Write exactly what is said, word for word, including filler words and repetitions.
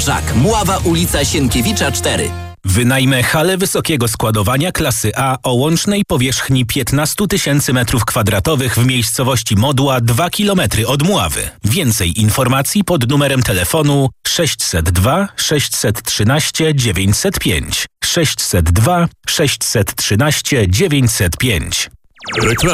Żak, Mława, ulica Sienkiewicza cztery. Wynajmę halę wysokiego składowania klasy A o łącznej powierzchni piętnaście tysięcy metrów kwadratowych w miejscowości Modła, dwa kilometry od Mławy. Więcej informacji pod numerem telefonu sześćset dwa sześćset trzynaście dziewięćset pięć. sześćset dwa sześćset trzynaście dziewięćset pięć.